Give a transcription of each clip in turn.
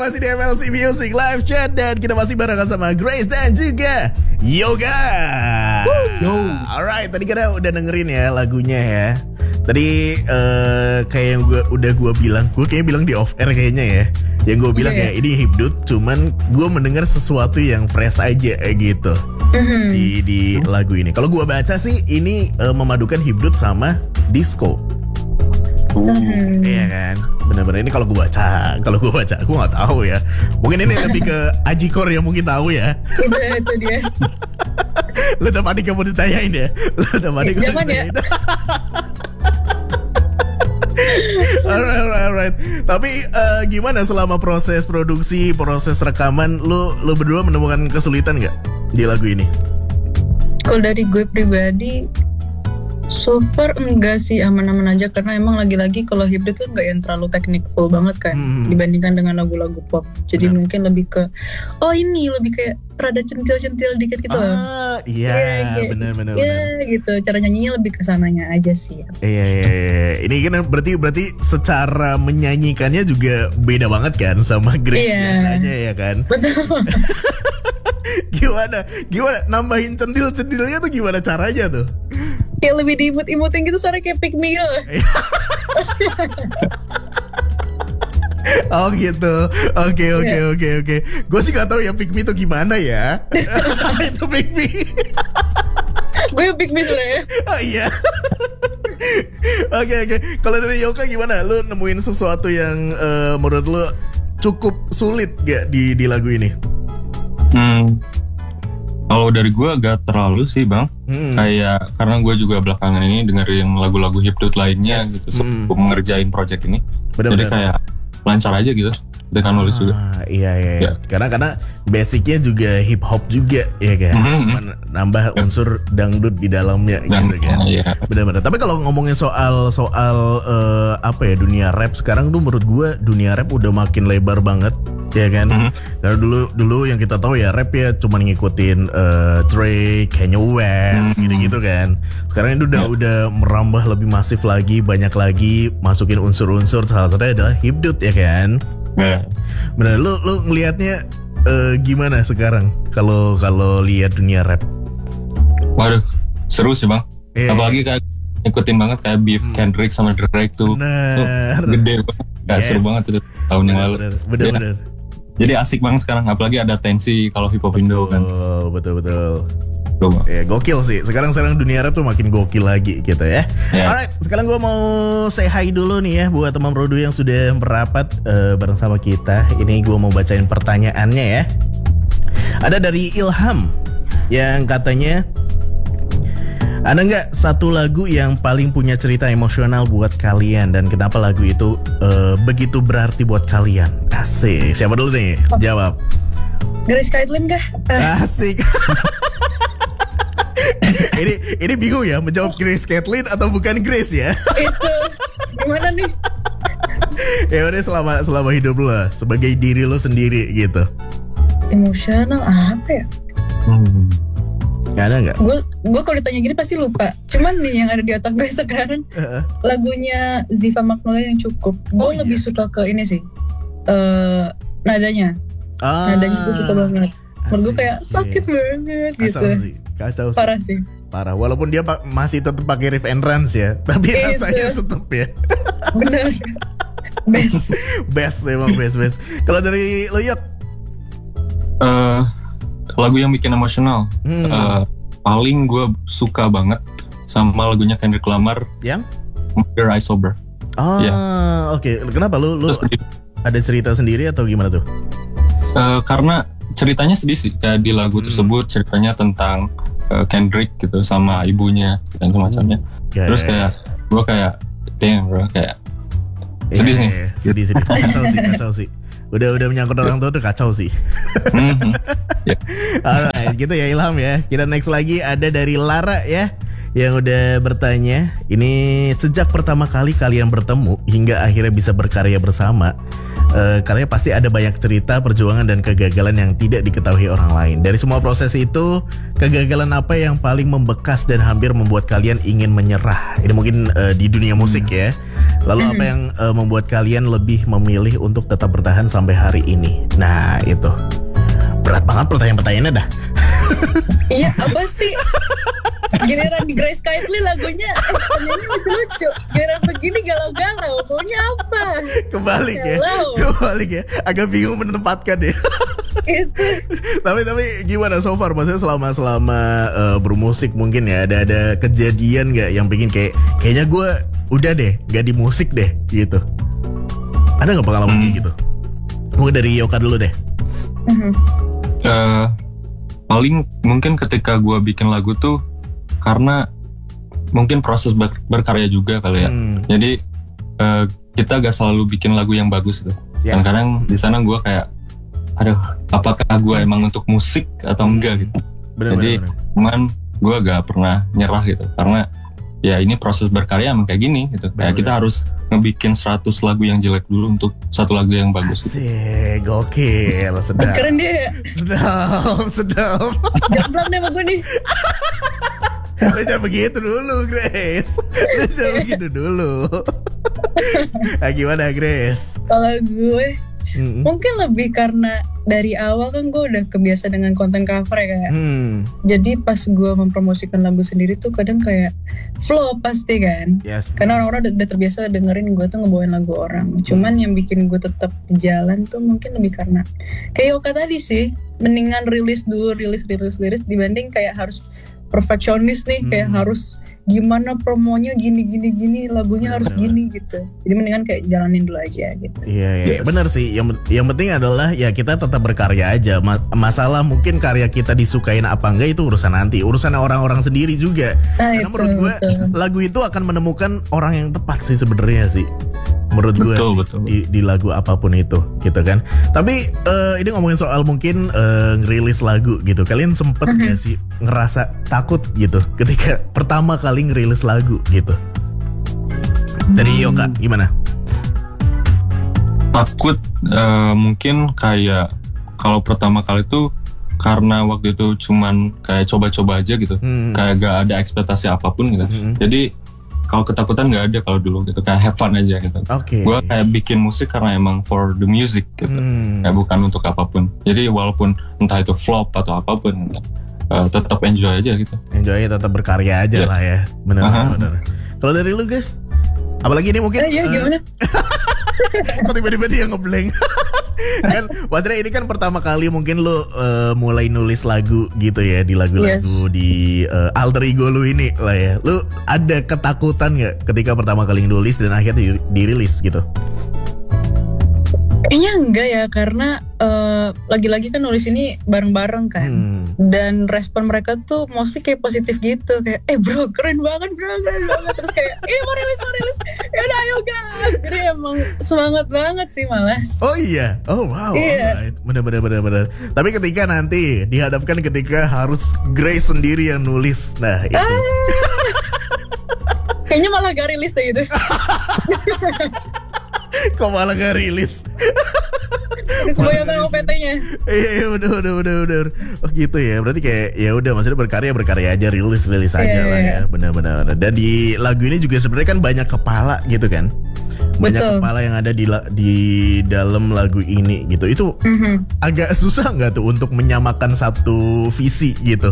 masih di MLC Music Live Chat dan kita masih barengan sama Grace dan juga Yoga. Yo. Alright, tadi kita udah dengerin ya lagunya ya. Tadi kayak yang gue bilang, gue kayaknya bilang di off air kayaknya ya. Yang gue bilang kayak ini hipdut, cuman gue mendengar sesuatu yang fresh aja gitu di lagu ini. Kalau gue baca sih ini memadukan hipdut sama disco. Iya kan, benar-benar ini kalau gue baca, aku nggak tahu ya. Mungkin ini lebih ke Ajikor yang mungkin tahu ya. Itu dia. Lo udah panik kamu ditanyain ya? Jangan ya. Alright. Tapi gimana selama proses produksi, proses rekaman, lo berdua menemukan kesulitan nggak di lagu ini? Kalau dari gue pribadi, so far enggak sih, aman-aman aja. Karena emang lagi-lagi kalau hibrid kan enggak yang terlalu technical banget kan dibandingkan dengan lagu-lagu pop. Jadi mungkin lebih ke ini lebih kayak rada centil-centil dikit gitu loh. Iya, benar. Iya gitu, cara nyanyinya lebih ke sananya aja sih. Iya. Ini kan berarti secara menyanyikannya juga beda banget kan sama Grace biasanya ya kan? Betul. Gimana nambahin centil-centilnya tuh gimana caranya tuh? Kayak lebih diimut-imutin gitu, suara kayak Pick Me gitu. Oh gitu. Oke. Gue sih gak tahu ya Pick Me itu gimana ya. Itu Pick Me. Gue yang Pick Me sebenarnya. Oh iya. Oke. Kalau dari Yoka gimana? Lu nemuin sesuatu yang menurut lu cukup sulit gak di lagu ini? Kalau dari gue gak terlalu sih bang. Kayak karena gue juga belakangan ini dengerin lagu-lagu hipdut lainnya gitu sebelum mengerjain project ini. Bener. Jadi kayak lancar aja gitu dengan nulis juga. Iya. Karena basicnya juga hip hop juga ya kan. Cuman nambah unsur dangdut di dalamnya gitu kan. Iya. Benar-benar. Tapi kalau ngomongin soal apa ya, dunia rap sekarang tuh menurut gue dunia rap udah makin lebar banget ya kan. Karena dulu yang kita tahu ya rap ya cuman ngikutin Drake, Kanye West gitu-gitu kan. Sekarang itu udah merambah lebih masif lagi, banyak lagi masukin unsur-unsur, salah satunya adalah hipdut ya kan. Benar, lu ngelihatnya gimana sekarang kalau lihat dunia rap? Waduh, seru sih bang. Apalagi kayak ngikutin banget kayak beef Kendrick sama Drake tuh gede banget. Seru banget itu tahun yang lalu. Bener. Jadi asik banget sekarang, apalagi ada tensi kalau hip hop Indo kan. Betul. Ya, gokil sih. Sekarang dunia rap tuh makin gokil lagi gitu ya. Alright, sekarang gue mau say hi dulu nih ya buat teman Produ yang sudah merapat bareng sama kita. Ini gue mau bacain pertanyaannya ya. Ada dari Ilham yang katanya, ada nggak satu lagu yang paling punya cerita emosional buat kalian dan kenapa lagu itu begitu berarti buat kalian? Asik. Siapa dulu nih? Jawab. Grace Kaitlyn kah? Asik. Ini bingung ya menjawab Grace Kaitlyn atau bukan Grace ya? Itu gimana nih? Ya udah selama hidup lo lah, sebagai diri lo sendiri gitu. Emosional apa ya? Gak ada nggak? Gue kalau ditanya gini pasti lupa. Cuman nih yang ada di otak gue sekarang lagunya Ziva Magnolia yang cukup. Gue lebih suka ke ini sih, nadanya. Nadanya gue suka banget. Menurut gue kayak sakit banget gitu. Kacau sih. Parah sih. Parah. Walaupun dia masih tetap pakai riff and runs ya, tapi rasanya tetap ya. Bener. Best memang best. Kalau dari lo Yok? Lagu yang bikin emosional, paling gue suka banget sama lagunya Kendrick Lamar yang Your Eyes Sober. Oke. Kenapa lu ada cerita sendiri atau gimana tuh? Karena ceritanya sedih sih, kayak di lagu tersebut ceritanya tentang Kendrick gitu sama ibunya dan semacamnya. Terus kayak gue kayak damn bro, kayak sedih nih. Sedih. Kacau sih. Udah menyangkut orang tua tuh kacau sih. Alright, gitu ya Ilham ya. Kita next lagi ada dari Lara ya, yang udah bertanya, ini sejak pertama kali kalian bertemu hingga akhirnya bisa berkarya bersama, karena pasti ada banyak cerita, perjuangan dan kegagalan yang tidak diketahui orang lain. Dari semua proses itu, kegagalan apa yang paling membekas dan hampir membuat kalian ingin menyerah? Ini mungkin di dunia musik ya. Lalu apa yang membuat kalian lebih memilih untuk tetap bertahan sampai hari ini? Nah itu berat banget pertanyaan-pertanyaannya dah. Iya, apa sih? Giliran di Grace Kindly lagunya pertanyaannya lucu-lucu. Giliran begini galau-galau. Maunya apa? Kebalik ya. Agak bingung menempatkan ya. Itu. Tapi gimana so far? Maksudnya selama bermusik mungkin ya ada kejadian nggak yang bikin kayaknya gue udah deh nggak di musik deh gitu. Ada nggak pengalaman kayak gitu? Mungkin dari Yoka dulu deh. Paling mungkin ketika gue bikin lagu tuh karena mungkin proses berkarya juga kali ya. Jadi kita gak selalu bikin lagu yang bagus gitu. Yes. Dan kadang di sana gue kayak, aduh, apakah gue emang untuk musik atau enggak gitu. Jadi cuman gue gak pernah nyerah gitu. Karena ya ini proses berkarya emang kayak gini gitu. Kayak kita harus ngebikin 100 lagu yang jelek dulu untuk satu lagu yang bagus. Asik, gokil, sedap. Keren dia. Sedap. Jamblang deh sama gue nih. Lu jangan begitu dulu, Grace. Lu jangan begitu dulu. Nah, gimana, Grace? Kalau gue mungkin lebih karena dari awal kan gue udah kebiasa dengan konten cover ya kayak. Jadi pas gue mempromosikan lagu sendiri tuh kadang kayak flow pasti kan. Yes. Karena orang-orang udah terbiasa dengerin gue tuh ngebawain lagu orang. Cuman yang bikin gue tetap jalan tuh mungkin lebih karena kayak Yoka tadi sih, mendingan rilis liris dibanding kayak harus perfeksionis nih, kayak harus gimana promonya gini lagunya harus gini gitu. Jadi mendingan kayak jalanin dulu aja gitu. Iya, yes. Benar sih. Yang penting adalah ya kita tetap berkarya aja. Masalah mungkin karya kita disukain apa enggak itu urusan nanti, urusan orang-orang sendiri juga. Karena itu, menurut gue lagu itu akan menemukan orang yang tepat sih sebenarnya sih. Menurut gue di lagu apapun itu gitu kan. Tapi ini ngomongin soal mungkin ngerilis lagu gitu. Kalian sempet gak sih ngerasa takut gitu ketika pertama kali ngerilis lagu gitu? Dari Yoka gimana? Takut mungkin kayak kalau pertama kali tuh karena waktu itu cuman kayak coba-coba aja gitu. Kayak gak ada ekspektasi apapun gitu. Jadi kalau ketakutan nggak ada kalau dulu gitu, kayak have fun aja gitu. Gue kayak bikin musik karena emang for the music gitu, kayak bukan untuk apapun. Jadi walaupun entah itu flop atau apapun, tetap enjoy aja gitu. Enjoy, tetap berkarya aja lah ya, benar. Kalau dari lu guys, apalagi ini mungkin? Gimana? Kok tiba-tiba dia ngeblank. Kan Wadra ini kan pertama kali mungkin lu mulai nulis lagu gitu ya, di lagu-lagu di alter ego lu ini lah ya. Lu ada ketakutan gak ketika pertama kali nulis dan akhirnya dirilis gitu? Kayaknya enggak ya, karena lagi-lagi kan nulis ini bareng-bareng kan. Dan respon mereka tuh mostly kayak positif gitu, kayak bro keren banget. Terus kayak mau rilis. Yaudah ayo guys. Jadi emang semangat banget sih malah. Oh iya, oh wow, iya. Benar. Tapi ketika nanti dihadapkan ketika harus Grace sendiri yang nulis, nah itu kayaknya malah gak rilis deh gitu. Kok malah gak rilis? Kebanyakan OPT-nya. Iya bener. Oh gitu ya. Berarti kayak ya udah maksudnya berkarya aja, rilis aja lah ya. Benar. Dan di lagu ini juga sebenarnya kan banyak kepala gitu kan. Banyak kepala yang ada di dalam lagu ini gitu. Itu agak susah nggak tuh untuk menyamakan satu visi gitu?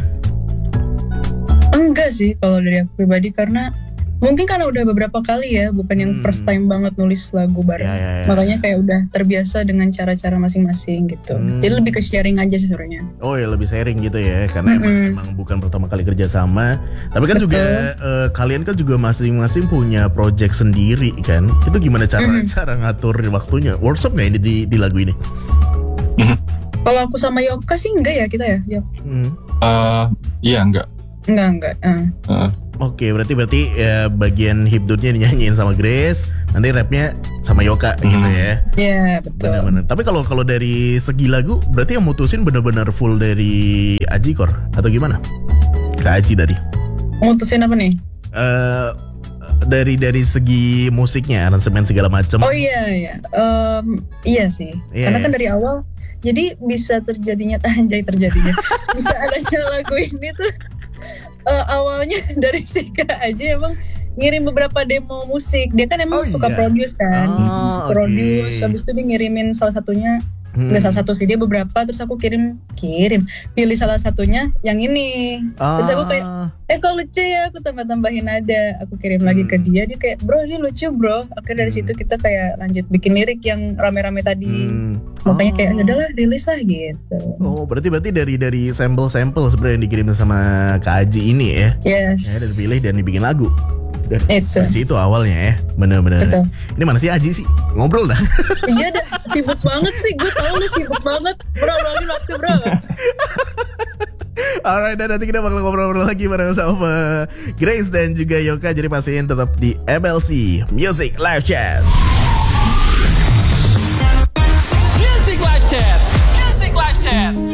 Enggak sih kalau dari aku pribadi, karena mungkin karena udah beberapa kali ya, bukan yang first time banget nulis lagu bareng. Makanya kayak udah terbiasa dengan cara-cara masing-masing gitu. Jadi lebih ke sharing aja sih sebenarnya. Oh ya, lebih sharing gitu ya, karena emang bukan pertama kali kerja sama. Tapi kan juga kalian kan juga masing-masing punya project sendiri kan. Itu gimana cara ngatur waktunya? Workshop nggak ini di lagu ini? Kalau aku sama Yoka sih enggak ya kita ya. Iya enggak. Enggak. Oke, berarti ya bagian hipdutnya dinyanyiin sama Grace, nanti rapnya sama Yoka gitu ya. Iya, betul. Benar. Tapi kalau dari segi lagu, berarti yang mutusin benar-benar full dari Aji Kor atau gimana? Kak Aji tadi. Mutusin apa nih? dari segi musiknya, aransemen segala macam. Oh iya. Iya sih. Karena kan dari awal jadi bisa terjadinya bisa adanya lagu ini tuh awalnya dari Sika aja emang ngirim beberapa demo musik. Dia kan emang suka produce kan. Produce, habis itu dia ngirimin salah satunya. Nggak salah satu sih, dia beberapa, terus aku kirim pilih salah satunya yang ini. Terus aku kayak kok lucu ya, aku tambahin nada, aku kirim lagi ke dia kayak bro ini lucu bro. Akhirnya dari situ kita kayak lanjut bikin lirik yang rame-rame tadi. Makanya kayak udahlah rilis lah gitu. Oh berarti dari sampel sebenarnya yang dikirim sama Kak Aji ini ya. Yes. Ya, dan dipilih dan dibikin lagu. Dari itu situ awalnya ya. Bener-bener. Ini mana sih Aji sih? Ngobrol dah. Iya dah, sibuk banget sih. Gue tau lu sibuk banget. Bro, lagi waktu bro. Alright, dan nanti kita bakal ngobrol-ngobrol lagi bareng sama Grace dan juga Yoka. Jadi pastiin tetap di MLC Music Live Chat. Music Live Chat.